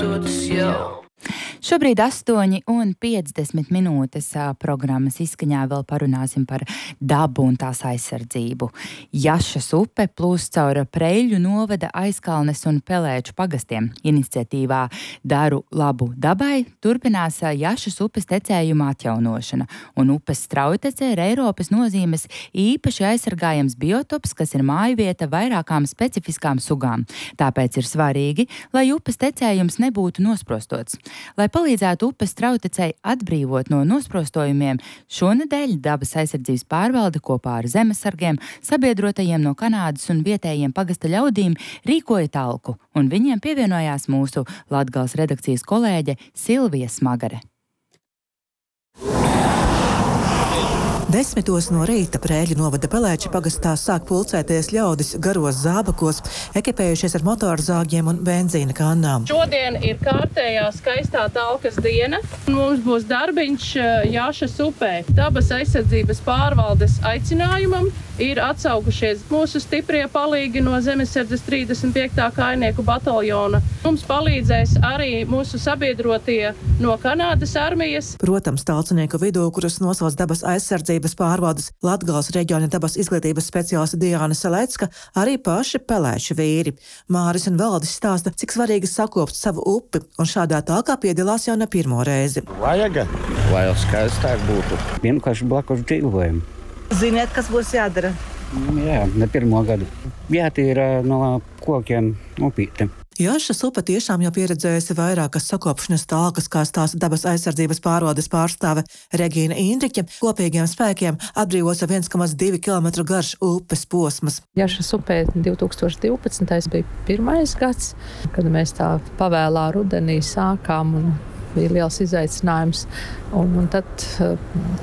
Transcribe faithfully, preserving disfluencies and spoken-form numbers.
dodas jau. Šobrīd astoņi un piecdesmit minūtes programmas izskaņā vēl parunāsim par dabu un tās aizsardzību. Jašas upe plūst caur Preļu novada Aizkalnes un Pelēču pagastiem. Iniciatīvā Daru labu dabai turpinās Jašas upes tecējuma atjaunošana, un upes straujtece ir Eiropas nozīmes īpaši aizsargājams biotops, kas ir mājvieta vairākām specifiskām sugām. Tāpēc ir svarīgi, lai upes tecējums nebūtu nosprostots. Lai palīdzētu upes straujtecei atbrīvot no nosprostojumiem, šonedēļ Dabas aizsardzības pārvalde kopā ar zemesargiem, sabiedrotajiem no Kanādas un vietējiem pagasta ļaudīm rīkoja talku, un viņiem pievienojās mūsu Latgales redakcijas kolēģe Silvija Smagare. Desmitos no rīta Prēļu novada Pelēču pagastā sāk pulcēties ļaudis garos zābakos, ekipējušies ar motorzāģiem un benzīna kannām. Šodien ir kārtējā skaistā talkas diena. Mums būs darbiņš Jašas upē. Dabas aizsardzības pārvaldes aicinājumam ir atsaukušies mūsu stiprie palīgi no Zemesardzes trīsdesmit piektā kājnieku bataljona. Mums palīdzēs arī mūsu sabiedrotie no Kanādas armijas. Protams, talcinieku vidū, kurus nosauc Dabas aizsardzības pārvaldes Latgales reģiona dabas izglītības speciāliste Diāna Salecka, arī paši Pelēču vīri. Māris un Valdis stāsta, cik svarīgi sakopt savu upi, un šādā talkā piedalās jau ne pirmo reizi. Vajag, lai skaistāk būtu. Vienkārši blakus dzīvojam. Ziniet, kas būs jādara? Jā, ne pirmo gadu. Jātīra no kokiem upītiem. Jašas upe tiešām jau pieredzējusi vairākas sakopšanas talkas, kā stāsta Dabas aizsardzības pārvaldes pārstāve Regīna Indriķe. Kopīgiem spēkiem atbrīvots viens komats divi kilometru garš upes posms. Jašas upē divi tūkstoši divpadsmitais bija pirmais gads, kad mēs tā pavēlā rudenī sākām un bija liels izaicinājums. Un, un tad